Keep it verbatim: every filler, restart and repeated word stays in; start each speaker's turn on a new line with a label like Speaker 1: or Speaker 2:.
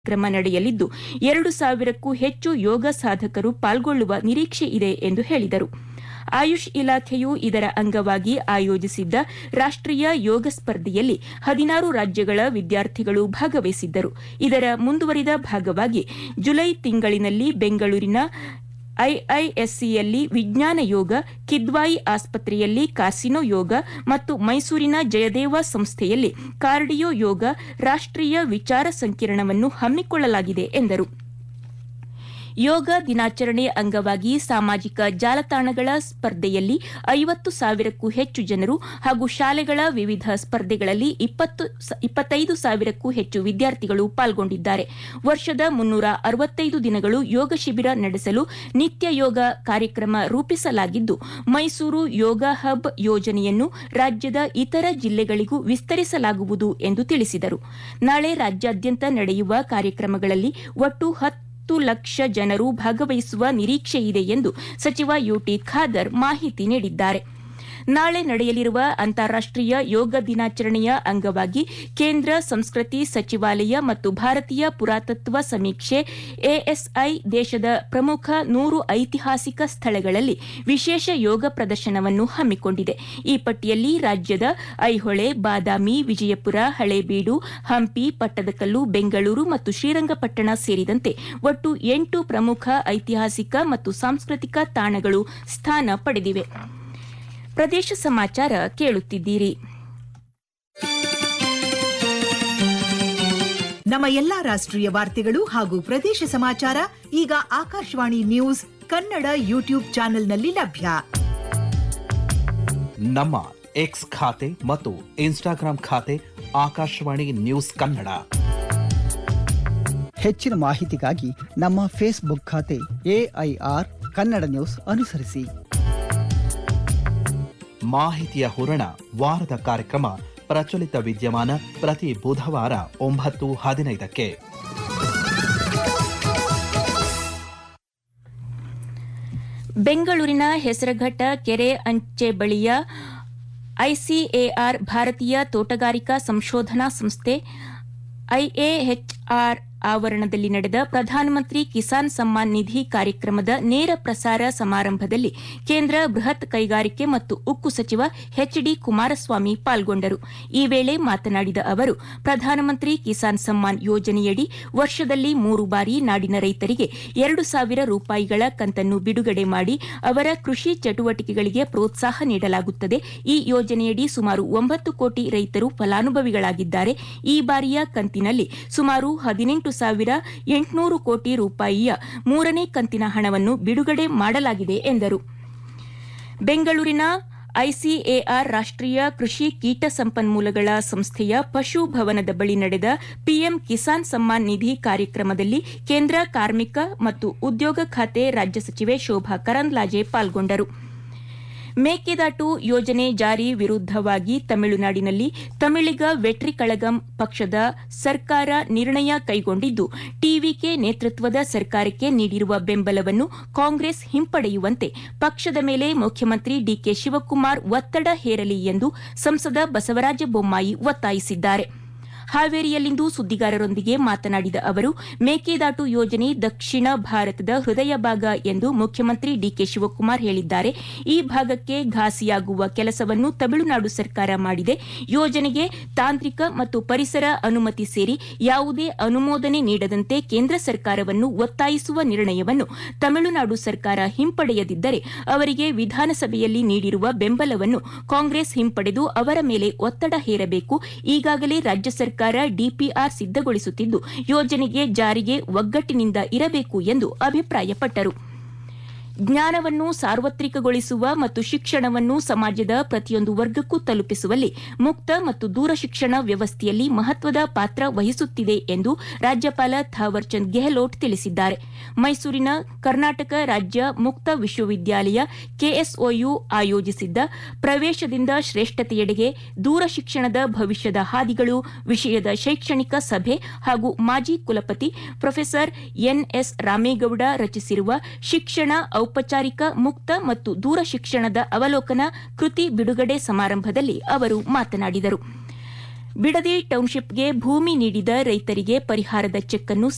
Speaker 1: ಕಾರ್ಯಕ್ರಮ ನಡೆಯಲಿದ್ದು ಎರಡು ಸಾವಿರಕ್ಕೂ ಹೆಚ್ಚು ಯೋಗ ಸಾಧಕರು ಪಾಲ್ಗೊಳ್ಳುವ ನಿರೀಕ್ಷೆ ಇದೆ ಎಂದು ಹೇಳಿದರು. ಆಯುಷ್ ಇಲಾಖೆಯು ಇದರ ಅಂಗವಾಗಿ ಆಯೋಜಿಸಿದ್ದ ರಾಷ್ಟೀಯ ಯೋಗ ಸ್ಪರ್ಧೆಯಲ್ಲಿ ಹದಿನಾರು ರಾಜ್ಯಗಳ ವಿದ್ಯಾರ್ಥಿಗಳು ಭಾಗವಹಿಸಿದ್ದರು. ಇದರ ಮುಂದುವರಿದ ಭಾಗವಾಗಿ ಜುಲೈ ತಿಂಗಳಿನಲ್ಲಿ ಬೆಂಗಳೂರಿನ ಐಐಎಸ್ಸಿಯಲ್ಲಿ ವಿಜ್ಞಾನ ಯೋಗ, ಕಿದ್ವಾಯಿ ಆಸ್ಪತ್ರೆಯಲ್ಲಿ ಕಾರ್ಸಿನೋ ಯೋಗ ಮತ್ತು ಮೈಸೂರಿನ ಜಯದೇವ ಸಂಸ್ಥೆಯಲ್ಲಿ ಕಾರ್ಡಿಯೋ ಯೋಗ ರಾಷ್ಟೀಯ ವಿಚಾರ ಸಂಕಿರಣವನ್ನು ಹಮ್ಮಿಕೊಳ್ಳಲಾಗಿದೆ ಎಂದರು. ಯೋಗ ದಿನಾಚರಣೆ ಅಂಗವಾಗಿ ಸಾಮಾಜಿಕ ಜಾಲತಾಣಗಳ ಸ್ಪರ್ಧೆಯಲ್ಲಿ ಐವತ್ತು ಸಾವಿರಕ್ಕೂ ಹೆಚ್ಚು ಜನರು ಹಾಗೂ ಶಾಲೆಗಳ ವಿವಿಧ ಸ್ಪರ್ಧೆಗಳಲ್ಲಿ ಇಪ್ಪತ್ತೈದು ಸಾವಿರಕ್ಕೂ ಹೆಚ್ಚು ವಿದ್ಯಾರ್ಥಿಗಳು ಪಾಲ್ಗೊಂಡಿದ್ದಾರೆ. ವರ್ಷದ ಮುನ್ನೂರ ಅರವತ್ತೈದು ದಿನಗಳು ಯೋಗ ಶಿಬಿರ ನಡೆಸಲು ನಿತ್ಯ ಯೋಗ ಕಾರ್ಯಕ್ರಮ ರೂಪಿಸಲಾಗಿದ್ದು, ಮೈಸೂರು ಯೋಗ ಹಬ್ ಯೋಜನೆಯನ್ನು ರಾಜ್ಯದ ಇತರ ಜಿಲ್ಲೆಗಳಿಗೂ ವಿಸ್ತರಿಸಲಾಗುವುದು ಎಂದು ತಿಳಿಸಿದರು. ನಾಳೆ ರಾಜ್ಯಾದ್ಯಂತ ನಡೆಯುವ ಕಾರ್ಯಕ್ರಮಗಳಲ್ಲಿ ಒಟ್ಟು ಹತ್ತು ಲಕ್ಷ ಜನರು ಭಾಗವಹಿಸುವ ನಿರೀಕ್ಷೆಯಿದೆ ಎಂದು ಸಚಿವ ಯುಟಿ ಖಾದರ್ ಮಾಹಿತಿ ನೀಡಿದ್ದಾರೆ. ನಾಳೆ ನಡೆಯಲಿರುವ ಅಂತಾರಾಷ್ಟೀಯ ಯೋಗ ದಿನಾಚರಣೆಯ ಅಂಗವಾಗಿ ಕೇಂದ್ರ ಸಂಸ್ಕೃತಿ ಸಚಿವಾಲಯ ಮತ್ತು ಭಾರತೀಯ ಪುರಾತತ್ವ ಸಮೀಕ್ಷೆ ಎಎಸ್ಐ ದೇಶದ ಪ್ರಮುಖ ನೂರು ಐತಿಹಾಸಿಕ ಸ್ಥಳಗಳಲ್ಲಿ ವಿಶೇಷ ಯೋಗ ಪ್ರದರ್ಶನವನ್ನು ಹಮ್ಮಿಕೊಂಡಿದೆ. ಈ ಪಟ್ಟಿಯಲ್ಲಿ ರಾಜ್ಯದ ಐಹೊಳೆ, ಬಾದಾಮಿ, ವಿಜಯಪುರ, ಹಳೇಬೀಡು, ಹಂಪಿ, ಪಟ್ಟದಕಲ್ಲು, ಬೆಂಗಳೂರು ಮತ್ತು ಶ್ರೀರಂಗಪಟ್ಟಣ ಸೇರಿದಂತೆ ಒಟ್ಟು ಎಂಟು ಪ್ರಮುಖ ಐತಿಹಾಸಿಕ ಮತ್ತು ಸಾಂಸ್ಕೃತಿಕ ತಾಣಗಳು ಸ್ಥಾನ ಪಡೆದಿವೆ. ಪ್ರದೇಶ ಸಮಾಚಾರ ಕೇಳುತ್ತಿದ್ದೀರಿ.
Speaker 2: ನಮ್ಮ ಎಲ್ಲಾ ರಾಷ್ಟ್ರೀಯ ವಾರ್ತೆಗಳು ಹಾಗೂ ಪ್ರದೇಶ ಸಮಾಚಾರ ಈಗ ಆಕಾಶವಾಣಿ ನ್ಯೂಸ್ ಕನ್ನಡ ಯೂಟ್ಯೂಬ್ ಚಾನೆಲ್ನಲ್ಲಿ ಲಭ್ಯ.
Speaker 3: ನಮ್ಮ ಎಕ್ಸ್ ಖಾತೆ ಮತ್ತು ಇನ್ಸ್ಟಾಗ್ರಾಂ ಖಾತೆ ಆಕಾಶವಾಣಿ ನ್ಯೂಸ್ ಕನ್ನಡ.
Speaker 4: ಹೆಚ್ಚಿನ ಮಾಹಿತಿಗಾಗಿ ನಮ್ಮ ಫೇಸ್ಬುಕ್ ಖಾತೆ ಎಐಆರ್ ಕನ್ನಡ ನ್ಯೂಸ್ ಅನುಸರಿಸಿ.
Speaker 3: ಮಾಹಿತಿಯ ಹೂರಣ ವಾರದ ಕಾರ್ಯಕ್ರಮ ಪ್ರಚಲಿತ ವಿದ್ಯಮಾನ ಪ್ರತಿ ಬುಧವಾರ ಒಂಬತ್ತು ಹದಿನೈದಕ್ಕೆ.
Speaker 1: ಬೆಂಗಳೂರಿನ ಹೆಸರಘಟ್ಟ ಕೆರೆ ಅಂಚೆ ಬಳಿಯ ಐಸಿಎಆರ್ ಭಾರತೀಯ ತೋಟಗಾರಿಕಾ ಸಂಶೋಧನಾ ಸಂಸ್ಥೆ ಐಎಎಚ್ಆರ್ ಆವರಣದಲ್ಲಿ ನಡೆದ ಪ್ರಧಾನಮಂತ್ರಿ ಕಿಸಾನ್ ಸಮ್ಮಾನ್ ನಿಧಿ ಕಾರ್ಯಕ್ರಮದ ನೇರ ಪ್ರಸಾರ ಸಮಾರಂಭದಲ್ಲಿ ಕೇಂದ್ರ ಬೃಹತ್ ಕೈಗಾರಿಕೆ ಮತ್ತು ಉಕ್ಕು ಸಚಿವ ಎಚ್ ಡಿ ಕುಮಾರಸ್ವಾಮಿ ಪಾಲ್ಗೊಂಡರು. ಈ ವೇಳೆ ಮಾತನಾಡಿದ ಅವರು, ಪ್ರಧಾನಮಂತ್ರಿ ಕಿಸಾನ್ ಸಮ್ಮಾನ್ ಯೋಜನೆಯಡಿ ವರ್ಷದಲ್ಲಿ ಮೂರು ಬಾರಿ ನಾಡಿನ ರೈತರಿಗೆ ಎರಡು ಸಾವಿರ ರೂಪಾಯಿಗಳ ಕಂತನ್ನು ಬಿಡುಗಡೆ ಮಾಡಿ ಅವರ ಕೃಷಿ ಚಟುವಟಿಕೆಗಳಿಗೆ ಪ್ರೋತ್ಸಾಹ ನೀಡಲಾಗುತ್ತದೆ. ಈ ಯೋಜನೆಯಡಿ ಸುಮಾರು ಒಂಬತ್ತು ಕೋಟಿ ರೈತರು ಫಲಾನುಭವಿಗಳಾಗಿದ್ದಾರೆ. ಈ ಬಾರಿಯ ಕಂತಿನಲ್ಲಿ ಸುಮಾರು ಹದಿನೆಂಟು ಸಾವಿರ ಎಂಟುನೂರು ಕೋಟಿ ರೂಪಾಯಿಯ ಮೂರನೇ ಕಂತಿನ ಹಣವನ್ನು ಬಿಡುಗಡೆ ಮಾಡಲಾಗಿದೆ ಎಂದರು. ಬೆಂಗಳೂರಿನ ಐಸಿಎಆರ್ ರಾಷ್ಟೀಯ ಕೃಷಿ ಕೀಟ ಸಂಪನ್ಮೂಲಗಳ ಸಂಸ್ಥೆಯ ಪಶು ಭವನದ ಬಳಿ ನಡೆದ ಪಿಎಂ ಕಿಸಾನ್ ಸಮ್ಮಾನ್ ನಿಧಿ ಕಾರ್ಯಕ್ರಮದಲ್ಲಿ ಕೇಂದ್ರ ಕಾರ್ಮಿಕ ಮತ್ತು ಉದ್ಯೋಗ ಖಾತೆ ರಾಜ್ಯ ಸಚಿವೆ ಶೋಭಾ ಕರಂದ್ಲಾಜೆ ಪಾಲ್ಗೊಂಡರು. ಮೇಕೆದಾಟು ಯೋಜನೆ ಜಾರಿ ವಿರುದ್ದವಾಗಿ ತಮಿಳುನಾಡಿನಲ್ಲಿ ತಮಿಳಿಗ ವೆಟ್ರಿ ಕಳಗಂ ಪಕ್ಷದ ಸರ್ಕಾರ ನಿರ್ಣಯ ಕೈಗೊಂಡಿದ್ದು, ಟಿವಿಕೆ ನೇತೃತ್ವದ ಸರ್ಕಾರಕ್ಕೆ ನೀಡಿರುವ ಬೆಂಬಲವನ್ನು ಕಾಂಗ್ರೆಸ್ ಹಿಂಪಡೆಯುವಂತೆ ಪಕ್ಷದ ಮೇಲೆ ಮುಖ್ಯಮಂತ್ರಿ ಡಿಕೆ ಶಿವಕುಮಾರ್ ಒತ್ತಡ ಹೇರಲಿ ಎಂದು ಸಂಸದ ಬಸವರಾಜ ಬೊಮ್ಮಾಯಿ ಒತ್ತಾಯಿಸಿದ್ದಾರೆ. ಹಾವೇರಿಯಲ್ಲಿಂದು ಸುದ್ದಿಗಾರರೊಂದಿಗೆ ಮಾತನಾಡಿದ ಅವರು, ಮೇಕೆದಾಟು ಯೋಜನೆ ದಕ್ಷಿಣ ಭಾರತದ ಹೃದಯ ಭಾಗ ಎಂದು ಮುಖ್ಯಮಂತ್ರಿ ಡಿಕೆ ಶಿವಕುಮಾರ್ ಹೇಳಿದ್ದಾರೆ. ಈ ಭಾಗಕ್ಕೆ ಘಾಸಿಯಾಗುವ ಕೆಲಸವನ್ನು ತಮಿಳುನಾಡು ಸರ್ಕಾರ ಮಾಡಿದೆ. ಯೋಜನೆಗೆ ತಾಂತ್ರಿಕ ಮತ್ತು ಪರಿಸರ ಅನುಮತಿ ಸೇರಿ ಯಾವುದೇ ಅನುಮೋದನೆ ನೀಡದಂತೆ ಕೇಂದ್ರ ಸರ್ಕಾರವನ್ನು ಒತ್ತಾಯಿಸುವ ನಿರ್ಣಯವನ್ನು ತಮಿಳುನಾಡು ಸರ್ಕಾರ ಹಿಂಪಡೆಯದಿದ್ದರೆ ಅವರಿಗೆ ವಿಧಾನಸಭೆಯಲ್ಲಿ ನೀಡಿರುವ ಬೆಂಬಲವನ್ನು ಕಾಂಗ್ರೆಸ್ ಹಿಂಪಡೆದು ಅವರ ಮೇಲೆ ಒತ್ತಡ ಹೇರಬೇಕು. ಈಗಾಗಲೇ ರಾಜ್ಯ ಸರ್ಕಾರ ಡಿಪಿಆರ್ ಸಿದ್ದಗೊಳಿಸುತ್ತಿದ್ದು, ಯೋಜನೆಗೆ ಜಾರಿಗೆ ಒಗ್ಗಟ್ಟಿನಿಂದ ಇರಬೇಕು ಎಂದು ಅಭಿಪ್ರಾಯಪಟ್ಟರು. ಜ್ಞಾನವನ್ನು ಸಾರ್ವತ್ರಿಕಗೊಳಿಸುವ ಮತ್ತು ಶಿಕ್ಷಣವನ್ನು ಸಮಾಜದ ಪ್ರತಿಯೊಂದು ವರ್ಗಕ್ಕೂ ತಲುಪಿಸುವಲ್ಲಿ ಮುಕ್ತ ಮತ್ತು ದೂರ ಶಿಕ್ಷಣ ವ್ಯವಸ್ಥೆಯಲ್ಲಿ ಮಹತ್ವದ ಪಾತ್ರ ವಹಿಸುತ್ತಿದೆ ಎಂದು ರಾಜ್ಯಪಾಲ ಥಾವರ್ಚಂದ್ ಗೆಹ್ಲೋಟ್ ತಿಳಿಸಿದ್ದಾರೆ. ಮೈಸೂರಿನ ಕರ್ನಾಟಕ ರಾಜ್ಯ ಮುಕ್ತ ವಿಶ್ವವಿದ್ಯಾಲಯ ಕೆಎಸ್ಒಯು ಆಯೋಜಿಸಿದ್ದ ಪ್ರವೇಶದಿಂದ ಶ್ರೇಷ್ಠತೆಯೆಡೆಗೆ ದೂರ ಶಿಕ್ಷಣದ ಭವಿಷ್ಯದ ಹಾದಿಗಳು ವಿಷಯದ ಶೈಕ್ಷಣಿಕ ಸಭೆ ಹಾಗೂ ಮಾಜಿ ಕುಲಪತಿ ಪ್ರೊಫೆಸರ್ ಎನ್ಎಸ್ ರಾಮೇಗೌಡ ರಚಿಸಿರುವ ಶಿಕ್ಷಣ ಔಪಚಾರಿಕ ಮುಕ್ತ ಮತ್ತು ದೂರ ಶಿಕ್ಷಣದ ಅವಲೋಕನ ಕೃತಿ ಬಿಡುಗಡೆ ಸಮಾರಂಭದಲ್ಲಿ ಅವರು ಮಾತನಾಡಿದರು. ಬಿಡದಿ ಟೌನ್ಶಿಪ್ಗೆ ಭೂಮಿ ನೀಡಿದ ರೈತರಿಗೆ ಪರಿಹಾರದ ಚೆಕ್ ಅನ್ನು